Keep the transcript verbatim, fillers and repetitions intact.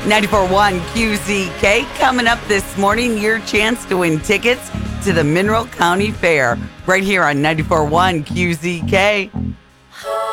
ninety-four point one Q Z K. Coming up this morning, your chance to win tickets to the Mineral County Fair right here on ninety-four point one Q Z K.